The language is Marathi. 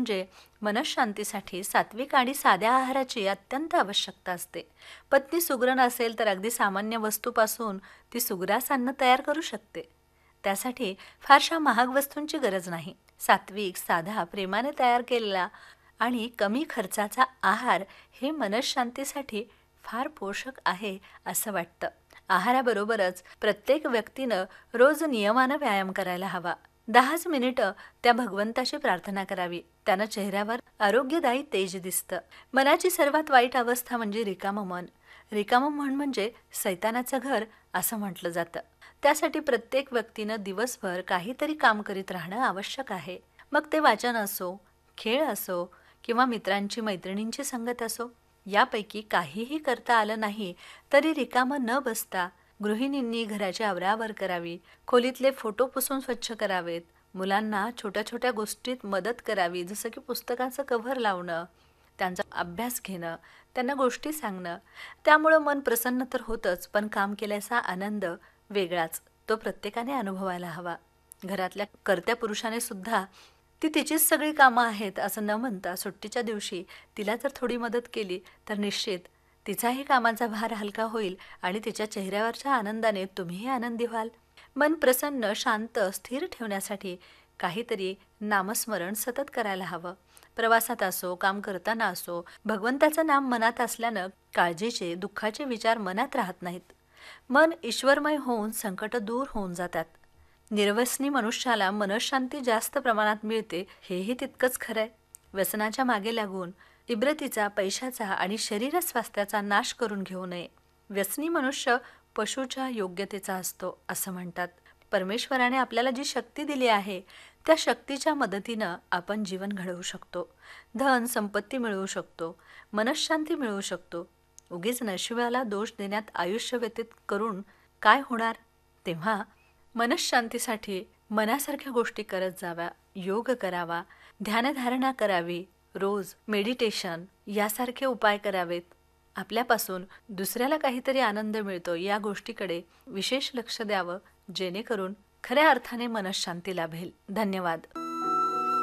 म्हणजे मनःशांतीसाठी सात्विक आणि साध्या आहाराची अत्यंत आवश्यकता असते. पत्नी सुगरण असेल तर अगदी सामान्य वस्तूपासून ती सुग्रास अन्न तयार करू शकते. त्यासाठी फारशा महाग वस्तूंची गरज नाही. सात्विक, साधा, प्रेमाने तयार केलेला आणि कमी खर्चाचा आहार हे मनःशांतीसाठी फार पोषक आहे असं वाटतं. आहाराबरोबरच प्रत्येक व्यक्तीनं रोज नियमानं व्यायाम करायला हवा. 10च मिनिटं त्या भगवंताची प्रार्थना करावी. त्यानं चेहऱ्यावर आरोग्यदायी तेज दिसतं. मनाची सर्वात वाईट अवस्था म्हणजे रिकामं मन. रिकामं मन म्हणजे सैतानाचं घर असं म्हटलं जातं. त्यासाठी प्रत्येक व्यक्तीनं दिवसभर काहीतरी काम करीत राहणं आवश्यक आहे. मग ते वाचन असो, खेळ असो किंवा मित्रांची मैत्रिणींची संगत असो. यापैकी काहीही करता आलं नाही तरी रिकामं न बसता गृहिणींनी घराची आवराआवर करावी, खोलीतले फोटो पुसून स्वच्छ करावेत, मुलांना छोट्या छोट्या गोष्टीत मदत करावी, जसं की पुस्तकाचं कव्हर लावणं, त्यांचा अभ्यास घेणं, त्यांना गोष्टी सांगणं. त्यामुळं मन प्रसन्न तर होतंच, पण काम केल्याचा आनंद वेगळाच, तो प्रत्येकाने अनुभवायला हवा. घरातल्या कर्त्या पुरुषाने सुद्धा ती तिचीच सगळी कामं आहेत असं न म्हणता सुट्टीच्या दिवशी तिला जर थोडी मदत केली तर निश्चित तिचाही कामाचा भार हलका होईल आणि तिच्या चेहऱ्यावरच्या आनंदाने तुम्हीही आनंदी व्हाल. मन प्रसन्न, शांत, स्थिर ठेवण्यासाठी काहीतरी नामस्मरण सतत करायला हवं. प्रवासात असो, काम करताना असो, भगवंताचं नाम मनात असल्यानं काळजीचे, दुःखाचे विचार मनात राहत नाहीत. मन ईश्वरमय होऊन संकट दूर होऊन जातात. निर्व्यसनी मनुष्याला मनःशांती जास्त प्रमाणात मिळते हेही तितकंच खरंय. व्यसनाच्या मागे लागून इब्रतीचा, पैशाचा आणि शरीर स्वास्थ्याचा नाश करून घेऊ नये. व्यसनी मनुष्य पशूच्या योग्यतेचा असतो असं म्हणतात. परमेश्वराने आपल्याला जी शक्ती दिली आहे त्या शक्तीच्या मदतीनं आपण जीवन घडवू शकतो. धन संपत्ती मिळवू शकतो, मनःशांती मिळवू शकतो. उगीच नशिबाला दोष देण्यात आयुष्य व्यतीत करून काय होणार? तेव्हा मनःशांतीसाठी मनासारख्या गोष्टी करत जाव्या, योग करावा, ध्यानधारणा करावी, रोज मेडिटेशन यासारखे उपाय करावेत. आपल्यापासून दुसऱ्याला काहीतरी आनंद मिळतो या गोष्टीकडे विशेष लक्ष द्यावं, जेणेकरून खऱ्या अर्थाने मनःशांती लाभेल. धन्यवाद.